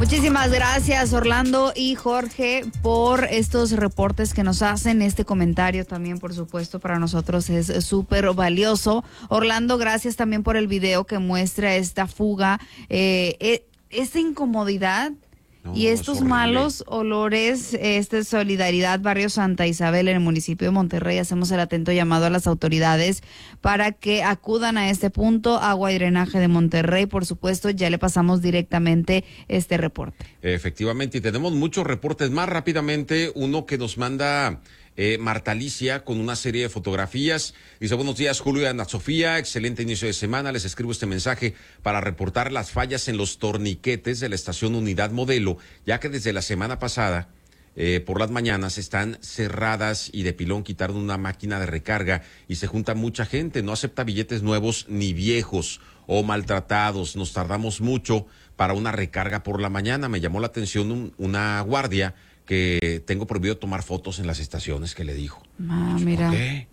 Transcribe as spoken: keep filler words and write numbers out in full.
Muchísimas gracias, Orlando y Jorge, por estos reportes que nos hacen. Este comentario también, por supuesto, para nosotros es súper valioso. Orlando, gracias también por el video que muestra esta fuga, eh, esta incomodidad. No, y estos malos olores, esta Solidaridad Barrio Santa Isabel en el municipio de Monterrey, hacemos el atento llamado a las autoridades para que acudan a este punto. Agua y Drenaje de Monterrey, por supuesto, ya le pasamos directamente este reporte. Efectivamente, y tenemos muchos reportes. Más rápidamente, uno que nos manda eh, Marta Alicia con una serie de fotografías. Dice: buenos días, Julio y Ana Sofía, excelente inicio de semana. Les escribo este mensaje para reportar las fallas en los torniquetes de la estación Unidad Modelo, ya que desde la semana pasada, eh, por las mañanas, están cerradas y de pilón quitaron una máquina de recarga y se junta mucha gente. No acepta billetes nuevos ni viejos o maltratados. Nos tardamos mucho para una recarga por la mañana. Me llamó la atención un, una guardia que tengo prohibido tomar fotos en las estaciones, que le dijo. Ah, mira. ¿Por qué?